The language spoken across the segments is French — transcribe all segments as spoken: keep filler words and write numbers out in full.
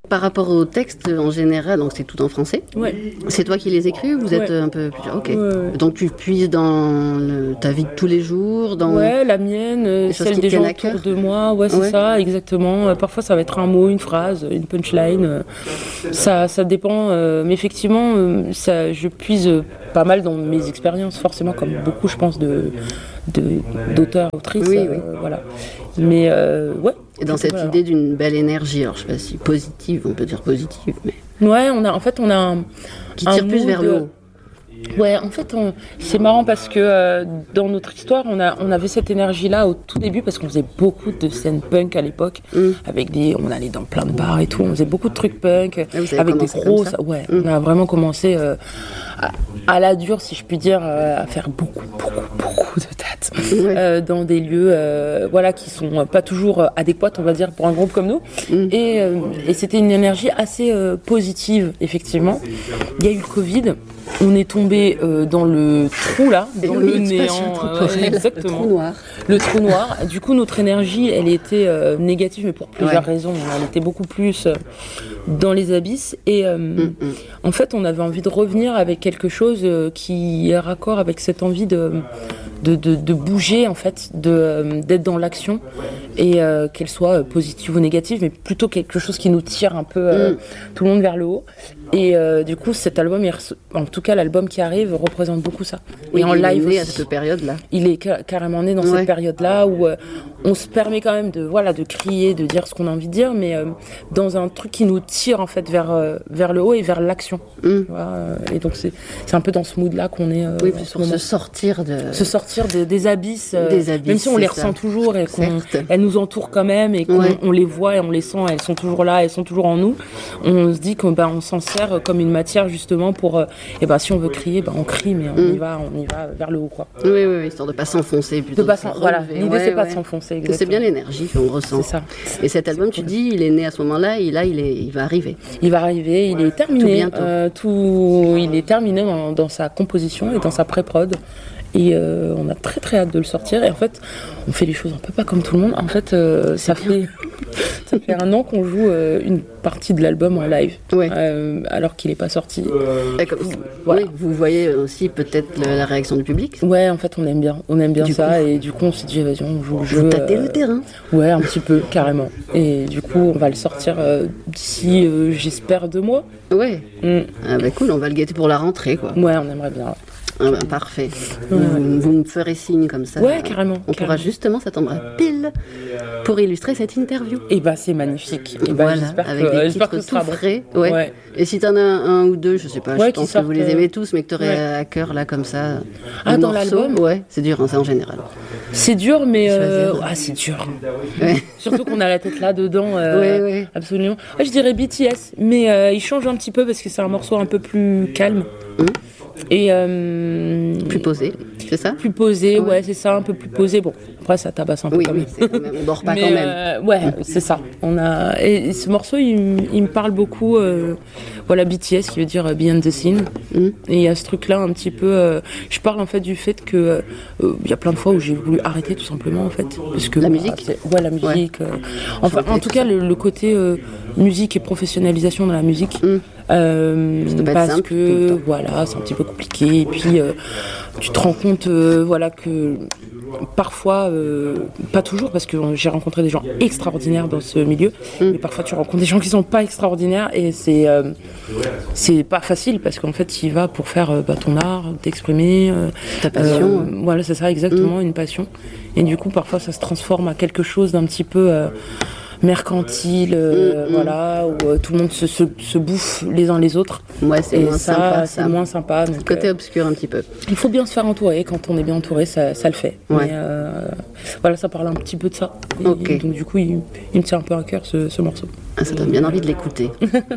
Par rapport aux textes en général, donc c'est tout en français. Ouais. C'est toi qui les écris ou vous êtes ouais. un peu plus... Ok. Ouais, ouais. Donc tu puises dans le... ta vie de tous les jours, dans... Ouais, la mienne, celle des gens autour de moi. Ouais, c'est ouais. ça, exactement. Parfois, ça va être un mot, une phrase, une punchline. Ça, ça dépend. Mais effectivement, ça, je puise pas mal dans mes expériences, forcément, comme beaucoup, je pense, de, de, d'auteurs, autrices. Oui, euh, oui. Voilà. Mais euh, ouais. Et dans cette voilà. idée d'une belle énergie, alors je sais pas si positive, on peut dire positive, mais... Ouais, on a, en fait, on a un... Qui tire un plus vers le haut. Ouais, en fait, on... c'est marrant parce que euh, dans notre histoire, on, a, on avait cette énergie-là au tout début parce qu'on faisait beaucoup de scènes punk à l'époque, mm. avec des, on allait dans plein de bars et tout, on faisait beaucoup de trucs punk, ah, avec des grosses, ouais, mm. on a vraiment commencé euh, à, à la dure, si je puis dire, euh, à faire beaucoup, beaucoup, beaucoup de dates ouais. euh, dans des lieux, euh, voilà, qui sont pas toujours adéquats, on va dire, pour un groupe comme nous, mm. et, euh, et c'était une énergie assez euh, positive, effectivement. Il y a eu le Covid. On est tombé euh, dans le trou là, dans oui, le néant, euh, exactement. Le trou noir. Le trou noir. Du coup, notre énergie, elle était euh, négative, mais pour plusieurs ouais. raisons. Elle était beaucoup plus euh, dans les abysses. Et euh, mm-hmm. en fait, on avait envie de revenir avec quelque chose euh, qui est raccord avec cette envie de de, de, de bouger en fait, de euh, d'être dans l'action et euh, qu'elle soit positive ou négative, mais plutôt quelque chose qui nous tire un peu euh, mm. tout le monde vers le haut. Et euh, du coup, cet album, il re... en tout cas l'album qui arrive, représente beaucoup ça. Oui, et en il live est né aussi, à cette période-là. Il est ca- carrément né dans ouais. cette période-là où euh, on se permet quand même de, voilà, de crier, de dire ce qu'on a envie de dire, mais euh, dans un truc qui nous tire en fait vers, euh, vers le haut et vers l'action. Mm. Voilà, euh, et donc c'est, c'est un peu dans ce mood-là qu'on est. Euh, oui, pour se sortir de... Se sortir de, des abysses, euh, des abysses, même si on les ça. ressent toujours et qu'elles nous entourent quand même et qu'on ouais. on les voit et on les sent, elles sont toujours là, elles sont toujours en nous. On se dit qu'on ben, on s'en sert comme une matière justement pour, euh, et ben, si on veut crier, ben, on crie, mais on, mm. y va, on y va vers le haut. Quoi. Oui, oui, oui, histoire de ne pas s'enfoncer. Plutôt de pas s'en... Voilà, l'idée ouais, c'est ouais. pas de s'enfoncer. Exactement. C'est bien l'énergie qu'on ressent. C'est ça. Et cet album, tu dis, il est né à ce moment-là et là, il, est, il va arriver. Il va arriver, il est terminé. Tout bientôt. Euh, tout, il est terminé dans, dans sa composition et dans sa pré-prod. Et euh, on a très très hâte de le sortir. Et en fait, on fait les choses un peu pas comme tout le monde. En fait, euh, ça, fait, ça fait un an qu'on joue euh, une partie de l'album en live, ouais. euh, alors qu'il n'est pas sorti. Euh, comme, voilà. Oui, vous voyez aussi peut-être le, la réaction du public. Ouais, en fait, on aime bien, on aime bien du ça. Coup, et du coup, on s'est dit, vas-y, on joue le jeu. Vous tâtez euh, le terrain. Ouais, un petit peu, carrément. Et du coup, on va le sortir euh, d'ici, euh, j'espère, deux mois. Ouais. Mm. Ah bah cool, on va le guetter pour la rentrée, quoi. Ouais, on aimerait bien. Ah bah, parfait. Ouais. Vous, vous me ferez signe comme ça. Ouais, carrément. On carrément. pourra justement s'attendre pile pour illustrer cette interview. Et bah c'est magnifique. Et bah, voilà, j'espère avec que, des j'espère titres que ce sera tout bon. frais. Ouais. Ouais. Et si t'en as un, un ou deux, je sais pas, ouais, je pense que vous les aimez tous, mais que t'aurais ouais. à cœur là comme ça. Ah, dans morceau, l'album. Ouais, c'est dur, hein, c'est en général. C'est dur, mais euh... ah c'est dur. Ouais. Surtout qu'on a la tête là dedans. Euh, ouais, ouais. Absolument. Ouais, je dirais B T S, mais euh, il change un petit peu parce que c'est un morceau un peu plus calme. Mmh. Et euh, plus posé, c'est ça? Plus posé, ouais. ouais, c'est ça, un peu plus posé. Bon, après ça tabasse un peu. Oui, quand oui, même. c'est quand même. On dort pas mais, quand même. Euh, ouais, c'est ça. On a et ce morceau, il, il me parle beaucoup. Euh, voilà, B T S qui veut dire Behind the Scene. Mm. Et il y a ce truc-là un petit peu. Euh, je parle en fait du fait que il euh, y a plein de fois où j'ai voulu arrêter tout simplement en fait, parce que la bah, musique. C'est, ouais, la musique. Ouais. Euh, enfin, en tout cas, le, le côté euh, musique et professionnalisation dans la musique. Mm. Euh, parce simple, que voilà, c'est un petit peu compliqué et puis euh, tu te rends compte euh, voilà que parfois euh, pas toujours parce que j'ai rencontré des gens extraordinaires dans ce milieu mm. mais parfois tu rencontres des gens qui sont pas extraordinaires et c'est euh, c'est pas facile parce qu'en fait tu y vas pour faire euh, bah, ton art, t'exprimer euh, ta passion euh, voilà c'est ça exactement mm. une passion et du coup parfois ça se transforme à quelque chose d'un petit peu euh, mercantile, euh, mmh, voilà, où euh, tout le monde se, se, se bouffe les uns les autres. Ouais, c'est et moins ça, sympa. C'est ça. moins sympa. Donc, côté euh, obscur un petit peu. Il faut bien se faire entourer. Quand on est bien entouré, ça, ça le fait. Ouais. Mais, euh, voilà, ça parle un petit peu de ça. Et, okay. Donc du coup, il, il me tient un peu à cœur ce, ce morceau. Ah, ça donne bien envie de l'écouter.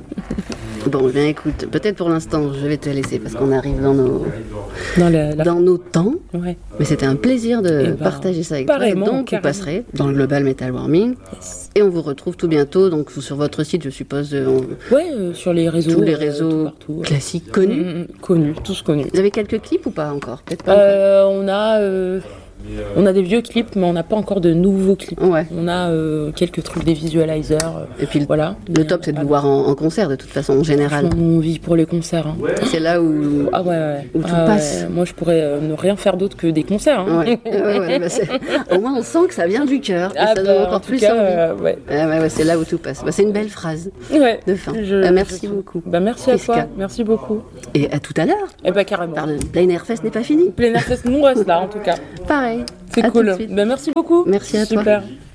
Bon, bien écoute, peut-être pour l'instant, je vais te laisser parce qu'on arrive dans nos, dans, la, la... dans nos temps. Ouais. Mais c'était un plaisir de ben, partager ça avec toi. Et donc, carrément. vous passerez dans le Global Metal Warming. Yes. Et on vous retrouve tout bientôt. Donc, sur votre site, je suppose. On... Oui, euh, sur les réseaux. Tous les réseaux euh, partout, classiques connus. Mmh, connus, tous connus. Vous avez quelques clips ou pas encore? Peut-être pas euh, encore. On a. Euh... On a des vieux clips, mais on n'a pas encore de nouveaux clips. Ouais. On a euh, quelques trucs, des visualizers. Euh, Et puis le, voilà. le top, c'est de vous voir en, en concert, de toute façon, en général. On vit pour les concerts. Hein. C'est là où, ah ouais, ouais. où tout ah passe. Ouais. Moi, je pourrais euh, ne rien faire d'autre que des concerts. Hein. Ouais. ouais, ouais, bah au moins, on sent que ça vient du cœur. Ah et ça bah, donne encore en tout plus cas, envie. Euh, ouais. Ah ouais, ouais, c'est là où tout passe. Bah, c'est une belle phrase ouais. de fin. Je, euh, merci je... beaucoup. Bah, merci Prisca. à toi. Merci beaucoup. Et à tout à l'heure. Et bah carrément. Par le Plein Air Fest n'est pas fini. Plein Air Fest, nous on reste là en tout cas. Pareil. C'est cool. Bah, merci beaucoup. Merci à Super. toi. Super.